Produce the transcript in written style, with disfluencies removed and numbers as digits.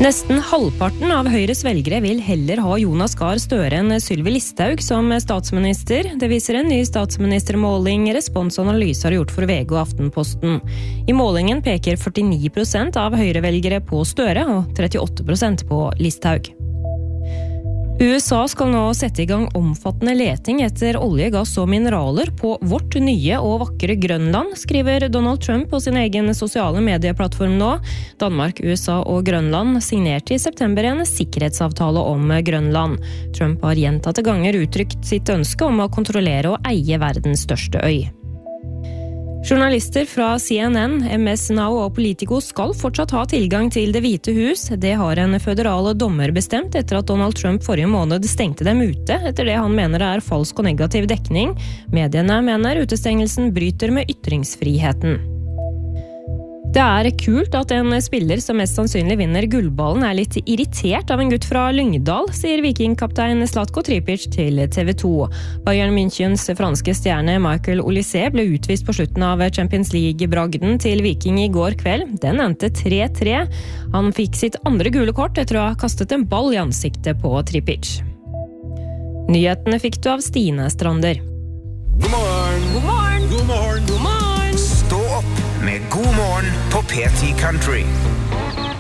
Nesten halvparten av Høyres velgere vil heller ha Jonas Gahr Støre enn Sylvi Listhaug som statsminister. Det viser en ny statsministermåling Respons Analyse har gjort for VG og Aftenposten. I målingen peker 49% av Høyre-velgere på Støre og 38% på Listhaug. USA skal nå sette i gang omfattende leting etter olje, gass og mineraler på vårt nye og vakre Grønland, skriver Donald Trump på sin egen sosiale medieplattform nå. Danmark, USA og Grønland signerte i september en sikkerhetsavtale om Grønland. Trump har gjentatte ganger uttrykt sitt ønske om å kontrollere og eie verdens største øy. Journalister fra CNN, MS Now og Politico skal fortsatt ha tilgang til Det hvite hus. Det har en føderal dommer bestemt etter at Donald Trump forrige måned stengte dem ute, etter det han mener er falsk og negativ dekning. Mediene mener utestengelsen bryter med ytringsfriheten. Det er kult at en spiller som mest sannsynlig vinner gullballen er litt irritert av en gutt fra Lyngdal, sier vikingkaptein Zlatko Tripic til TV 2. Bayern Münchens franske stjerne Michael Olise ble utvist på slutten av Champions League-bragden til Viking i går kveld. Den endte 3-3. Han fikk sitt andre gule kort etter å ha kastet en ball i ansiktet på Tripic. Nyhetene fikk du av Stine Strander. God morgen! God morgen! God morgen! God morgen! Stå opp med God morgen på P10 Country.